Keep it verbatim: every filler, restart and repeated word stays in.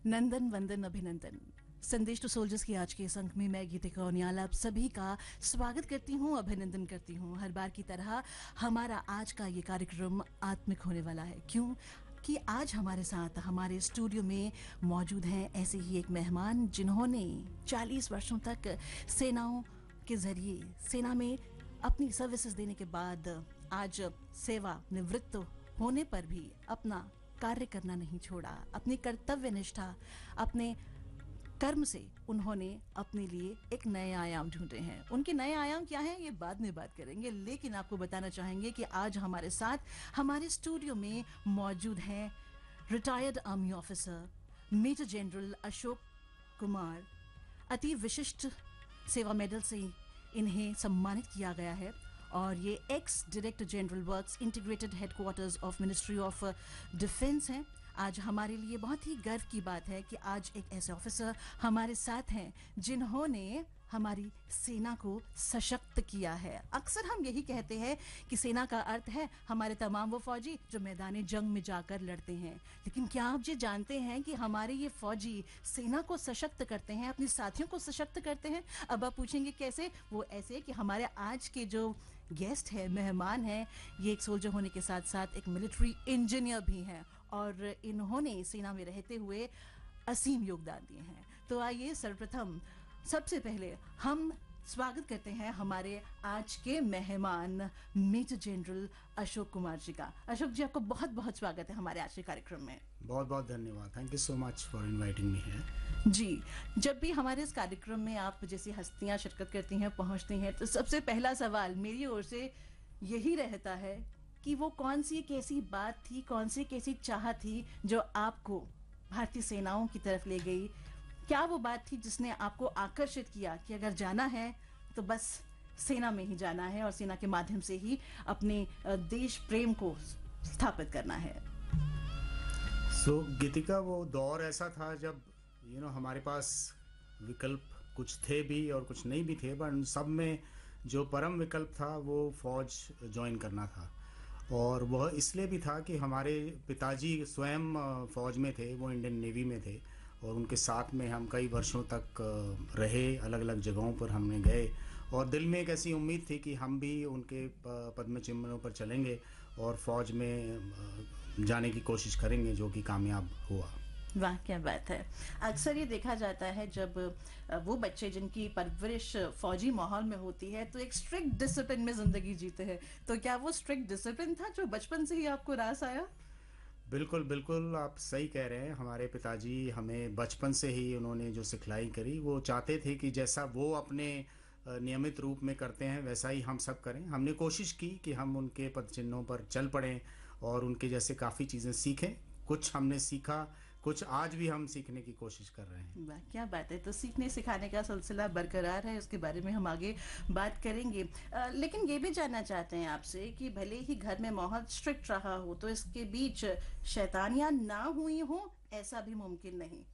नंदन वंदन अभिनंदन। संदेश टू सोल्जर्स की आज के इस अंक में मैं गीतिका उनियाल आप सभी का स्वागत करती हूँ, अभिनंदन करती हूँ। हर बार की तरह हमारा आज का ये कार्यक्रम आत्मिक होने वाला है। क्यों कि आज हमारे साथ हमारे स्टूडियो में मौजूद हैं ऐसे ही एक मेहमान जिन्होंने चालीस वर्षों तक सेनाओं के जरिए सेना में अपनी सर्विसेज देने के बाद आज सेवा निवृत्त होने पर भी अपना कार्य करना नहीं छोड़ा। अपनी कर्तव्य निष्ठा, अपने कर्म से उन्होंने अपने लिए एक नए आयाम ढूंढे हैं। उनके नए आयाम क्या हैं ये बाद में बात करेंगे, लेकिन आपको बताना चाहेंगे कि आज हमारे साथ हमारे स्टूडियो में मौजूद हैं retired army officer major general Ashok Kumar. अति विशिष्ट सेवा मेडल से इन्हें सम्मानित किया गया है और ये ex director general works integrated headquarters of ministry of defence हैं। आज हमारे लिए बहुत ही गर्व की बात है कि आज एक ऐसे ऑफिसर हमारे साथ हैं जिन्होंने हमारी सेना को सशक्त किया है। अक्सर हम यही कहते हैं कि सेना का अर्थ है हमारे तमाम वो फौजी जो मैदान जंग में जाकर लड़ते हैं, लेकिन क्या आप ये जानते हैं कि हमारे ये फौजी सेना को सशक्त करते हैं, अपने साथियों को सशक्त करते हैं। अब आप पूछेंगे कैसे? वो ऐसे कि हमारे आज के जो गेस्ट है, मेहमान है, ये एक सोल्जर होने के साथ साथ एक मिलिट्री इंजीनियर भी हैं और इन्होंने सेना में रहते हुए असीम योगदान दिए हैं। तो आइए सर्वप्रथम सबसे पहले हम स्वागत करते हैं हमारे आज के मेहमान मेजर जनरल अशोक कुमार जी का। अशोक जी, आपको बहुत बहुत स्वागत है हमारे आज के कार्यक्रम में। बहुत बहुत धन्यवाद। Thank you so much for inviting me here. जी, जब भी हमारे इस कार्यक्रम में आप जैसी हस्तियां शिरकत करती हैं, पहुंचती हैं, तो सबसे पहला सवाल मेरी ओर से यही रहता है कि वो कौन सी एक ऐसी बात थी, कौन सी एक ऐसी चाह थी जो आपको भारतीय सेनाओं की तरफ ले गई? क्या वो बात थी जिसने आपको आकर्षित किया कि अगर जाना है तो बस सेना में ही जाना है और सेना के माध्यम से ही अपने देश प्रेम को स्थापित करना है? सो so, गीतिका, वो दौर ऐसा था जब यू you नो know, हमारे पास विकल्प कुछ थे भी और कुछ नहीं भी थे, पर सब में जो परम विकल्प था वो फौज ज्वाइन करना था। और वह इसलिए भी था कि हमारे पिताजी स्वयं फौज में थे, वो इंडियन नेवी में थे और उनके साथ में हम कई वर्षों तक रहे, अलग अलग जगहों पर हमने गए और दिल में एक ऐसी उम्मीद थी कि हम भी उनके पद्म चिन्हों पर चलेंगे और फौज में जाने की कोशिश करेंगे, जो कि कामयाब हुआ। वाह, क्या बात है। अक्सर ये देखा जाता है जब वो बच्चे जिनकी परवरिश फौजी माहौल में होती है तो एक स्ट्रिक्ट डिसिप्लिन में जिंदगी जीते हैं, तो क्या वो स्ट्रिक्ट डिसिप्लिन था जो बचपन से ही आपको रास आया? बिल्कुल बिल्कुल, आप सही कह रहे हैं। हमारे पिताजी हमें बचपन से ही उन्होंने जो सिखलाई करी, वो चाहते थे कि जैसा वो अपने नियमित रूप में करते हैं वैसा ही हम सब करें। हमने कोशिश की कि हम उनके पद चिन्हों पर चल पड़ें और उनके जैसे काफ़ी चीज़ें सीखें। कुछ हमने सीखा, कुछ आज भी हम सीखने की कोशिश कर रहे हैं। वाह, क्या बात है। तो सीखने सिखाने का सिलसिला बरकरार है, उसके बारे में हम आगे बात करेंगे। आ, लेकिन ये भी जानना चाहते हैं आपसे कि भले ही घर में माहौल स्ट्रिक्ट रहा हो तो इसके बीच शैतानियां ना हुई हो, ऐसा भी मुमकिन नहीं।